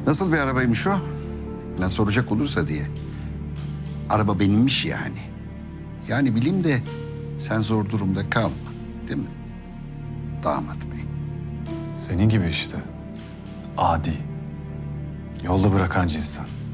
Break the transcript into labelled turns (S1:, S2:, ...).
S1: Nasıl bir arabaymış o? Ben soracak olursa diye. Araba benimmiş yani. Yani bileyim de sen zor durumda kalma, değil mi? Damat bey.
S2: Senin gibi işte. Adi. Yolda bırakan cinsten.